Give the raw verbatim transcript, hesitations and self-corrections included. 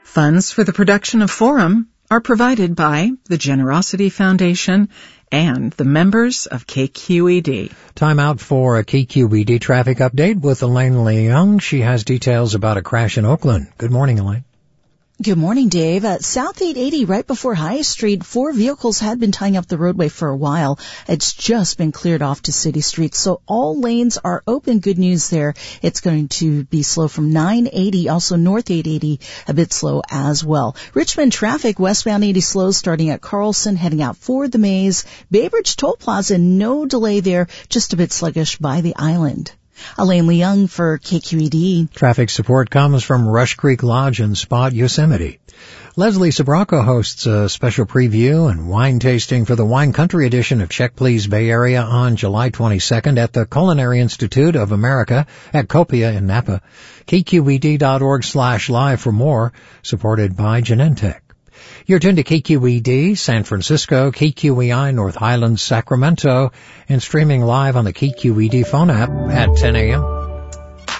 Funds for the production of Forum are provided by the Generosity Foundation and the members of K Q E D. Time out for a K Q E D traffic update with Elaine Leung. She has details about a crash in Oakland. Good morning, Elaine. Good morning, Dave. At South eight eighty, right before High Street, four vehicles had been tying up the roadway for a while. It's just been cleared off to City Street, so all lanes are open. Good news there. It's going to be slow from nine eighty, also North eight eighty, a bit slow as well. Richmond traffic, westbound eighty slow starting at Carlson, heading out for the Maze. Bay Bridge Toll Plaza, no delay there, just a bit sluggish by the island. Elaine Leung for K Q E D. Traffic support comes from Rush Creek Lodge and Spot Yosemite. Leslie Sabraco hosts a special preview and wine tasting for the Wine Country edition of Check Please Bay Area on July twenty-second at the Culinary Institute of America at Copia in Napa. K Q E D dot org slash live for more, supported by Genentech. You're tuned to K Q E D, San Francisco, K Q E I, North Highlands, Sacramento, and streaming live on the K Q E D phone app at ten a.m.